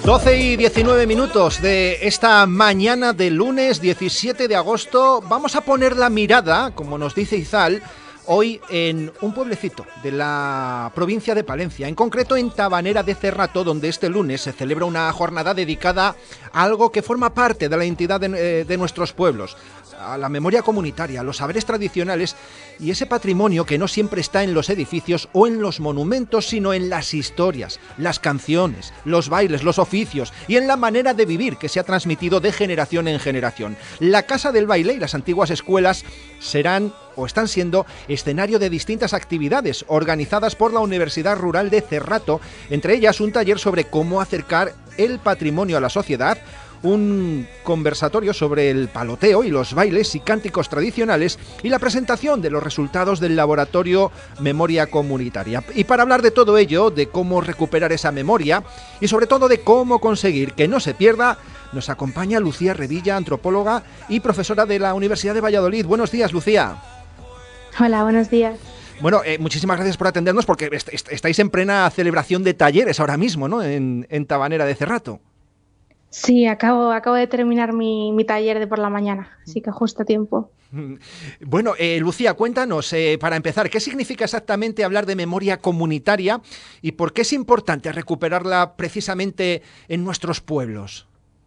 12:19 de esta mañana de lunes 17 de agosto. Vamos a poner la mirada, como nos dice Izal, hoy en un pueblecito de la provincia de Palencia, en concreto en Tabanera de Cerrato, donde este lunes se celebra una jornada dedicada a algo que forma parte de la identidad de nuestros pueblos, a la memoria comunitaria, a los saberes tradicionales y ese patrimonio que no siempre está en los edificios o en los monumentos, sino en las historias, las canciones, los bailes, los oficios y en la manera de vivir que se ha transmitido de generación en generación. La Casa del Baile y las antiguas escuelas serán o están siendo escenario de distintas actividades organizadas por la Universidad Rural de Cerrato, entre ellas un taller sobre cómo acercar el patrimonio a la sociedad, un conversatorio sobre el paloteo y los bailes y cánticos tradicionales y la presentación de los resultados del laboratorio Memoria Comunitaria. Y para hablar de todo ello, de cómo recuperar esa memoria y sobre todo de cómo conseguir que no se pierda, nos acompaña Lucía Revilla, antropóloga y profesora de la Universidad de Valladolid. Buenos días, Lucía. Hola, buenos días. Bueno, muchísimas gracias por atendernos porque estáis en plena celebración de talleres ahora mismo, ¿no? En Tabanera de Cerrato. Sí, acabo de terminar mi taller de por la mañana, así que justo a tiempo. Bueno, Lucía, cuéntanos, para empezar, ¿qué significa exactamente hablar de memoria comunitaria y por qué es importante recuperarla precisamente en nuestros pueblos?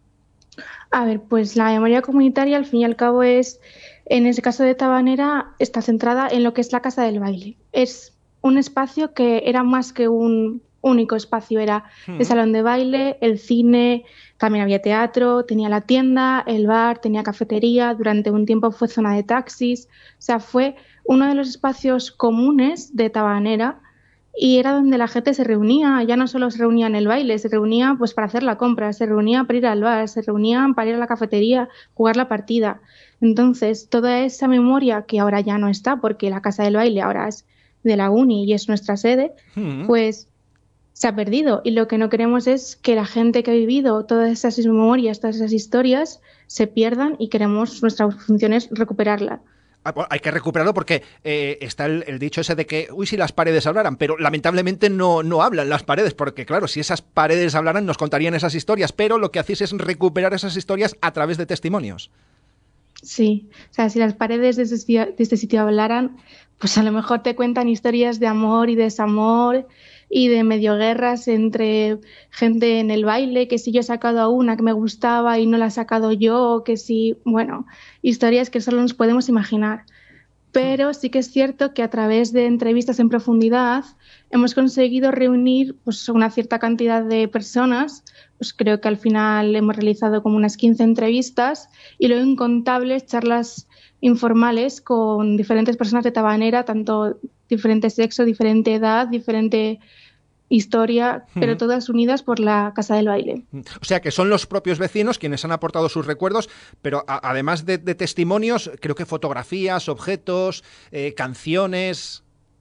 A ver, pues la memoria comunitaria al fin y al cabo es, en ese caso de Tabanera, está centrada en lo que es la Casa del Baile. Es un espacio que era más que un único espacio, era el salón de baile, el cine, también había teatro, tenía la tienda, el bar, tenía cafetería, durante un tiempo fue zona de taxis, o sea, fue uno de los espacios comunes de Tabanera y era donde la gente se reunía, ya no solo se reunía en el baile, se reunía pues para hacer la compra, se reunía para ir al bar, se reunían para ir a la cafetería, jugar la partida. Entonces, toda esa memoria que ahora ya no está, porque la Casa del Baile ahora es de la Uni y es nuestra sede, pues se ha perdido, y lo que no queremos es que la gente que ha vivido todas esas memorias, todas esas historias se pierdan, y queremos, nuestra función es recuperarla. Hay que recuperarlo porque está el dicho ese de que, uy, si las paredes hablaran, pero lamentablemente no hablan las paredes, porque claro, si esas paredes hablaran nos contarían esas historias, pero lo que hacéis es recuperar esas historias a través de testimonios. Sí, o sea, si las paredes de este sitio hablaran, pues a lo mejor te cuentan historias de amor y desamor y de medio guerras entre gente en el baile, que si yo he sacado a una que me gustaba y no la he sacado yo, que si, bueno, historias que solo nos podemos imaginar. Pero sí que es cierto que a través de entrevistas en profundidad hemos conseguido reunir pues una cierta cantidad de personas. Pues creo que al final hemos realizado como unas 15 entrevistas y luego incontables charlas informales con diferentes personas de Tabanera, tanto diferente sexo, diferente edad, diferente historia, pero todas unidas por la Casa del Baile. O sea que son los propios vecinos quienes han aportado sus recuerdos, pero además de testimonios, creo que fotografías, objetos, canciones.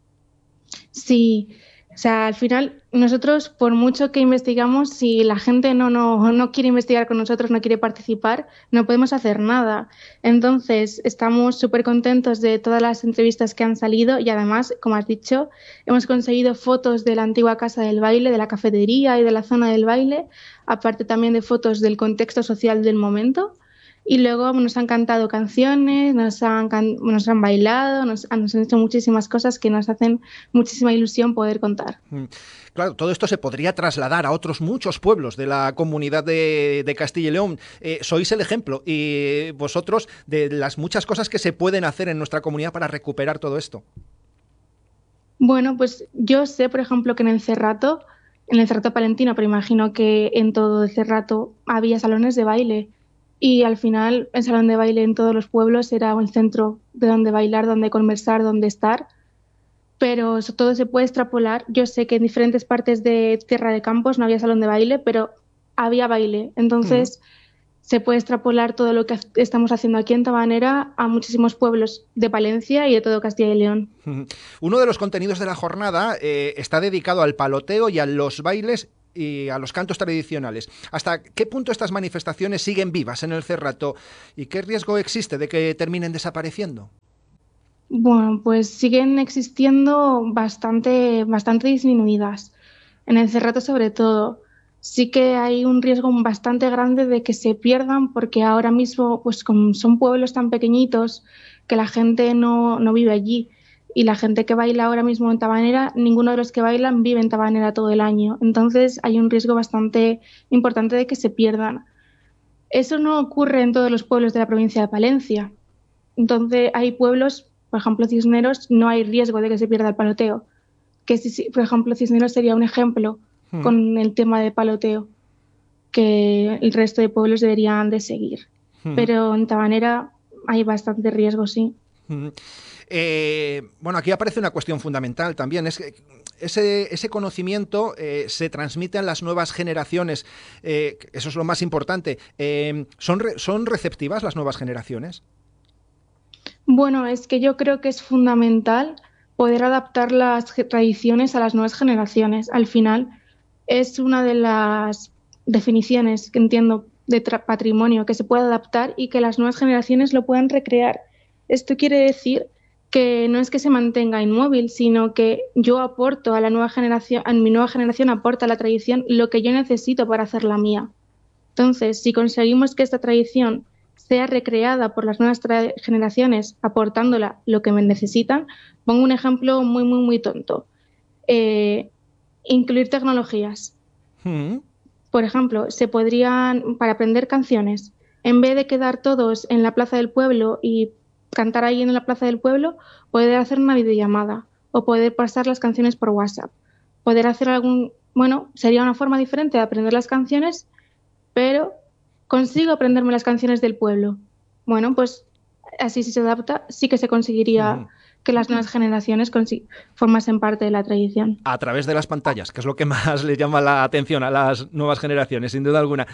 Sí, o sea, al final nosotros, por mucho que investigamos, si la gente no quiere investigar con nosotros, no quiere participar, no podemos hacer nada. Entonces, estamos súper contentos de todas las entrevistas que han salido y además, como has dicho, hemos conseguido fotos de la antigua Casa del Baile, de la cafetería y de la zona del baile, aparte también de fotos del contexto social del momento. Y luego nos han cantado canciones, nos han bailado, nos han hecho muchísimas cosas que nos hacen muchísima ilusión poder contar. Claro, todo esto se podría trasladar a otros muchos pueblos de la comunidad de Castilla y León. Sois el ejemplo, y vosotros, de las muchas cosas que se pueden hacer en nuestra comunidad para recuperar todo esto. Bueno, pues yo sé, por ejemplo, que en el Cerrato palentino, pero imagino que en todo el Cerrato había salones de baile. Y al final el salón de baile en todos los pueblos era un centro de donde bailar, donde conversar, donde estar. Pero eso todo se puede extrapolar. Yo sé que en diferentes partes de Tierra de Campos no había salón de baile, pero había baile. Entonces se puede extrapolar todo lo que estamos haciendo aquí en Tabanera a muchísimos pueblos de Palencia y de todo Castilla y León. Uno de los contenidos de la jornada está dedicado al paloteo y a los bailes y a los cantos tradicionales. ¿Hasta qué punto estas manifestaciones siguen vivas en el Cerrato y qué riesgo existe de que terminen desapareciendo? Bueno, pues siguen existiendo bastante disminuidas. En el Cerrato sobre todo. sí que hay un riesgo bastante grande de que se pierdan porque ahora mismo, pues como son pueblos tan pequeñitos que la gente no vive allí y la gente que baila ahora mismo en Tabanera, ninguno de los que bailan vive en Tabanera todo el año. Entonces hay un riesgo bastante importante de que se pierdan. Eso no ocurre en todos los pueblos de la provincia de Palencia. Entonces hay pueblos, por ejemplo Cisneros, no hay riesgo de que se pierda el paloteo. Que si, por ejemplo Cisneros sería un ejemplo Mm, con el tema de paloteo que el resto de pueblos deberían de seguir. mm, Pero en Tabanera hay bastante riesgo, sí. mm. Bueno, aquí aparece una cuestión fundamental también, es que ese conocimiento se transmite a las nuevas generaciones, eso es lo más importante. ¿Son receptivas las nuevas generaciones? Bueno, es que yo creo que es fundamental poder adaptar las tradiciones a las nuevas generaciones. Al final es una de las definiciones que entiendo de patrimonio que se puede adaptar y que las nuevas generaciones lo puedan recrear. Esto quiere decir que no es que se mantenga inmóvil, sino que yo aporto a la nueva generación, a mi nueva generación aporta a la tradición lo que yo necesito para hacer la mía. Entonces, si conseguimos que esta tradición sea recreada por las nuevas generaciones aportándola lo que me necesitan, pongo un ejemplo muy tonto. Eh, Incluir tecnologías. Mm, Por ejemplo, se podrían, para aprender canciones, en vez de quedar todos en la plaza del pueblo y cantar ahí en la plaza del pueblo, poder hacer una videollamada o poder pasar las canciones por WhatsApp. Poder hacer bueno, sería una forma diferente de aprender las canciones, pero consigo aprenderme las canciones del pueblo. Bueno, pues así si se adapta, sí que se conseguiría mm. que las nuevas generaciones formasen parte de la tradición. A través de las pantallas, que es lo que más le llama la atención a las nuevas generaciones, sin duda alguna.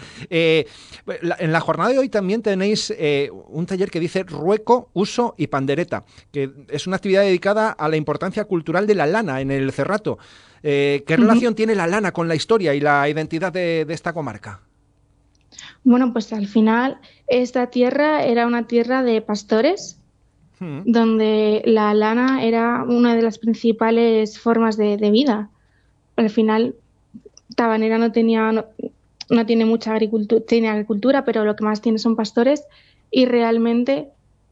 En la jornada de hoy también tenéis un taller que dice Rueco, Uso y Pandereta, que es una actividad dedicada a la importancia cultural de la lana en el Cerrato. ¿Qué Ujú. relación tiene la lana con la historia y la identidad de esta comarca? Bueno, pues al final esta tierra era una tierra de pastores, Mm, donde la lana era una de las principales formas de vida. Al final, Tabanera no tiene mucha agricultura, tiene agricultura, pero lo que más tiene son pastores y realmente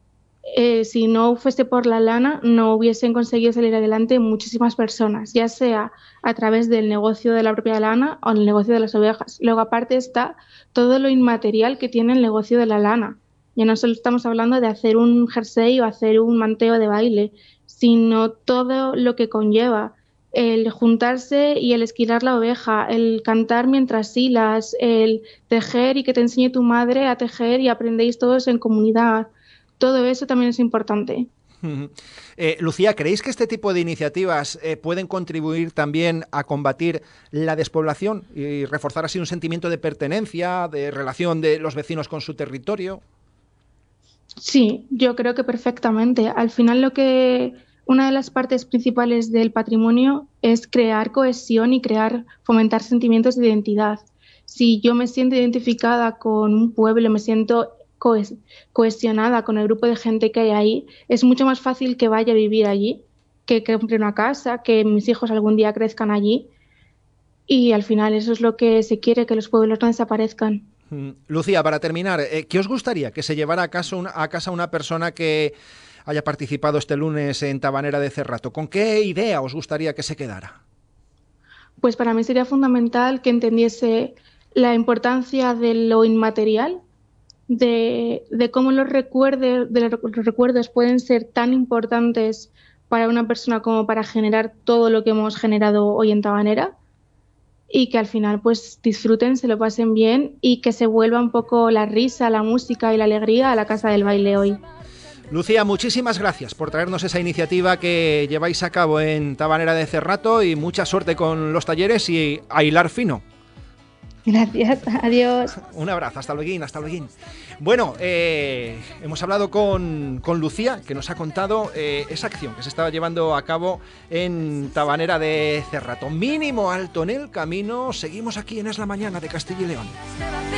si no fuese por la lana, no hubiesen conseguido salir adelante muchísimas personas, ya sea a través del negocio de la propia lana o el negocio de las ovejas. Luego, aparte está todo lo inmaterial que tiene el negocio de la lana. Ya no solo estamos hablando de hacer un jersey o hacer un manteo de baile, sino todo lo que conlleva el juntarse y el esquilar la oveja, el cantar mientras hilas, el tejer y que te enseñe tu madre a tejer y aprendéis todos en comunidad. Todo eso también es importante. mm. Lucía, ¿creéis que este tipo de iniciativas pueden contribuir también a combatir la despoblación y reforzar así un sentimiento de pertenencia, de relación de los vecinos con su territorio? Sí, yo creo que perfectamente. Al final una de las partes principales del patrimonio es crear cohesión y fomentar sentimientos de identidad. Si yo me siento identificada con un pueblo, me siento cohesionada con el grupo de gente que hay ahí, es mucho más fácil que vaya a vivir allí, que compre una casa, que mis hijos algún día crezcan allí. Y al final eso es lo que se quiere, que los pueblos no desaparezcan. Lucía, para terminar, ¿qué os gustaría que se llevara a casa una persona que haya participado este lunes en Tabanera de Cerrato? ¿Con qué idea os gustaría que se quedara? Pues para mí sería fundamental que entendiese la importancia de lo inmaterial, de cómo los recuerdos pueden ser tan importantes para una persona como para generar todo lo que hemos generado hoy en Tabanera y que al final pues disfruten, se lo pasen bien y que se vuelva un poco la risa, la música y la alegría a la casa del baile hoy. Lucía, muchísimas gracias por traernos esa iniciativa que lleváis a cabo en Tabanera de Cerrato y mucha suerte con los talleres y a hilar fino. Gracias, adiós. Un abrazo, hasta luego, hasta luego. Bueno, hemos hablado con Lucía, que nos ha contado esa acción que se estaba llevando a cabo en Tabanera de Cerrato. Mínimo alto en el camino, seguimos aquí en Es la Mañana de Castilla y León.